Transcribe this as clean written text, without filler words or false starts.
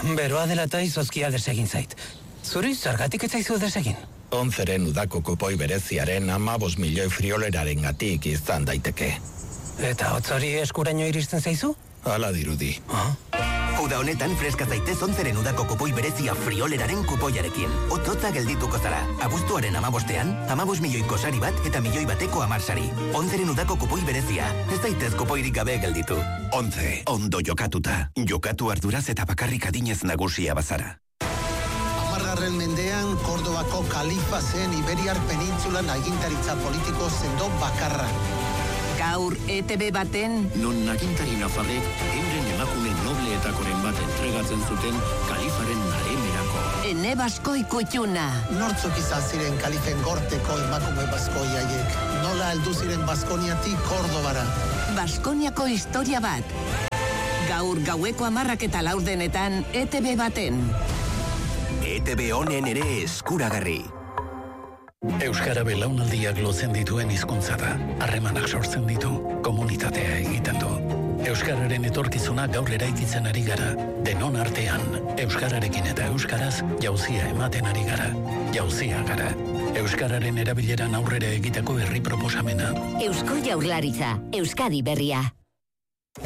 beroa dela eta izozkia desegin zait. Zuri zergatik ez zaizu desegin? 11 udako kupoi bereziaren 15 milioi frioleraren gatik izan daiteke. Eta hotzori eskuraino iristen zaizu? Hala dirudi. Uda honetan freska zaitez 11 udako kupoi berezia frioleraren kupoiarekin. Otzotza geldituko zara. Abuztuaren 15ean, 15 milioiko sari bat eta milioi bateko 10 sari. 11 udako kupoi berezia. Ez zaitez kupoirik gabe gelditu. 11. Ondo jokatuta. Jokatu arduraz eta bakarrik adinez nagusia bazara. 10. mendean, Kordobako kalifa zen Iberiar penintzulan agintaritza politiko sendo bakarra. Gaur ETB baten... Non agintari nafarrek euren emakume nobleetakoren bat entregatzen zuten kalifaren naremerako. Ene baskoi kutxuna. Nortzuk izan ziren kalifen gorteko emakume baskoiaiek. Nola heldu ziren Baskoniatik Kordobara. Baskoniako historia bat. Gaur gaueko 10:04 ETB baten. ETB honen ere eskuragarri. Euskara belaunaldiak lotzen dituen hizkuntza da. Harremanak sortzen ditu, komunitatea egiten du. Euskararen etorkizuna gaur eraikitzen ari gara. Denon artean, euskararekin eta euskaraz jauzia ematen ari gara. Jauzia gara. Euskararen erabileran aurrera egiteko herri proposamena. Eusko Jaurlaritza, Euskadi berria.